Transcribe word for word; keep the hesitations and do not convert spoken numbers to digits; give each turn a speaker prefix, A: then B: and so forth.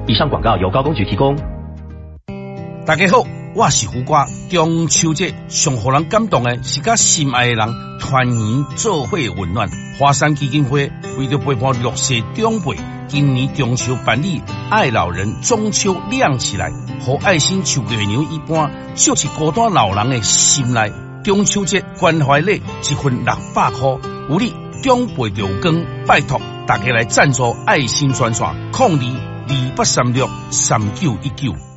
A: 以上广告由高工局提供。
B: 大家好，我是胡瓜。中秋节上互人感动的是甲心爱的人团圆做伙温暖。华山基金会为着陪伴弱势长辈，今年中秋办理爱老人中秋亮起来，和爱心像月娘一般，照进孤单老人的心内。中秋节关怀礼一份六百块，有你长辈着有光，拜托大家来赞助爱心专线，零二二八三六三九一九。